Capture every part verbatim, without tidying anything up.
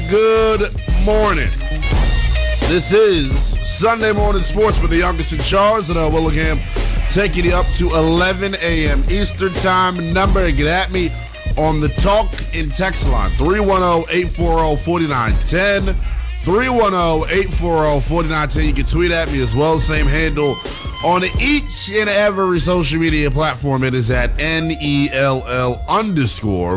Good morning. This is Sunday Morning Sports with the youngest in charge, and Willingham, taking you up to eleven a.m. Eastern Time. Number to get at me on the talk and text line, three one zero, eight four zero, four nine one zero. three one zero, eight four zero, four nine one zero. You can tweet at me as well. Same handle on each and every social media platform. It is at N E L L underscore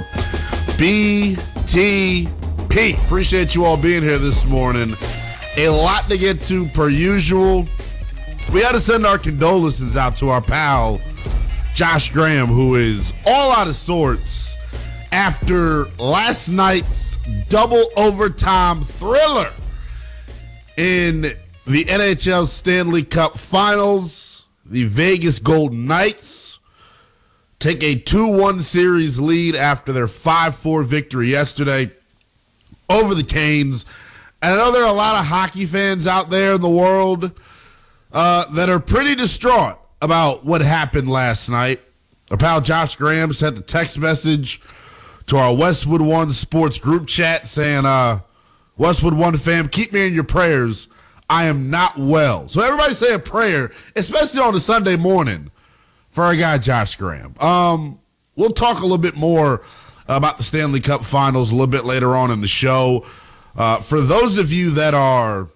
B T P. Appreciate you all being here this morning. A lot to get to per usual. We had to send our condolences out to our pal, Josh Graham, who is all out of sorts after last night's double overtime thriller in the N H L Stanley Cup Finals. The Vegas Golden Knights take a two one series lead after their five four victory yesterday over the Canes. And I know there are a lot of hockey fans out there in the world uh, that are pretty distraught about what happened last night. Our pal Josh Graham sent a text message to our Westwood One Sports group chat saying, uh, Westwood One fam, keep me in your prayers. I am not well. So everybody say a prayer, especially on a Sunday morning, for our guy Josh Graham. Um, we'll talk a little bit more about the Stanley Cup Finals a little bit later on in the show. Uh, for those of you that are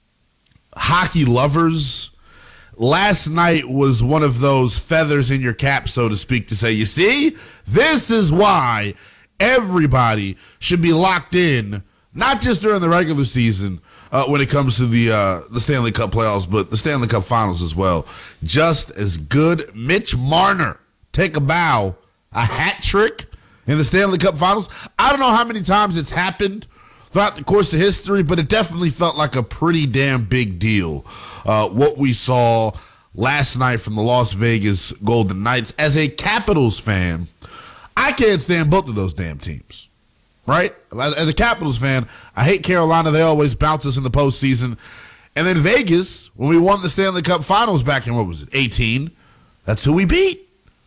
hockey lovers, last night was one of those feathers in your cap, so to speak, to say, you see, this is why everybody should be locked in, not just during the regular season uh, when it comes to the uh, the Stanley Cup playoffs, but the Stanley Cup Finals as well. Just as good. Mitch Marner, take a bow, a hat trick in the Stanley Cup Finals. I don't know how many times it's happened throughout the course of history, but it definitely felt like a pretty damn big deal. Uh, what we saw last night from the Las Vegas Golden Knights. As a Capitals fan, I can't stand both of those damn teams, right? As a Capitals fan, I hate Carolina. They always bounce us in the postseason. And then Vegas, when we won the Stanley Cup Finals back in, what was it, eighteen, that's who we beat.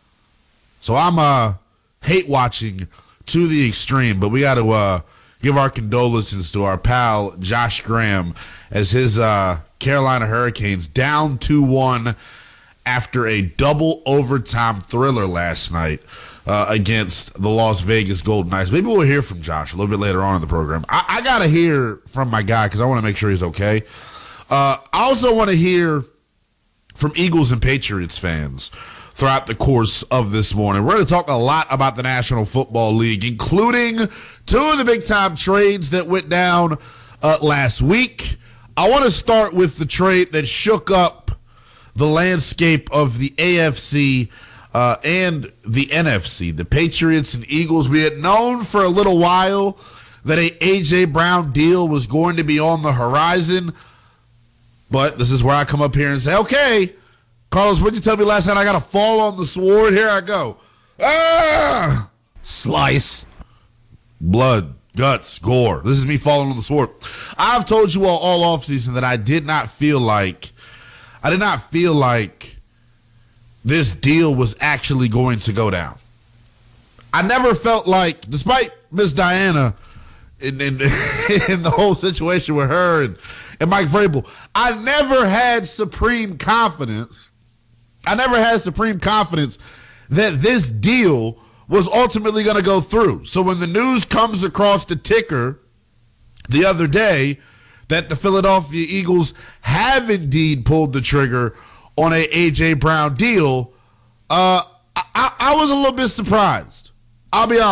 So I'm uh, hate watching to the extreme, but we got to uh, give our condolences to our pal Josh Graham as his uh, Carolina Hurricanes down two one after a double overtime thriller last night uh, against the Las Vegas Golden Knights. Maybe we'll hear from Josh a little bit later on in the program. I, I got to hear from my guy because I want to make sure he's okay. Uh, I also want to hear from Eagles and Patriots fans throughout the course of this morning. We're going to talk a lot about the National Football League, including two of the big-time trades that went down uh, last week. I want to start with the trade that shook up the landscape of the A F C uh, and the N F C. The Patriots and Eagles, we had known for a little while that a A J. Brown deal was going to be on the horizon, but this is where I come up here and say, okay, Carlos, what'd you tell me last night? I got to fall on the sword. Here I go. Ah! Slice. Blood, guts, gore. This is me falling on the sword. I've told you all all offseason that I did not feel like, I did not feel like this deal was actually going to go down. I never felt like, despite Miss Diana in, in, in the whole situation with her and, and Mike Vrabel, I never had supreme confidence I never had supreme confidence that this deal was ultimately going to go through. So when the news comes across the ticker the other day that the Philadelphia Eagles have indeed pulled the trigger on a A J. Brown deal, uh, I, I was a little bit surprised. I'll be honest.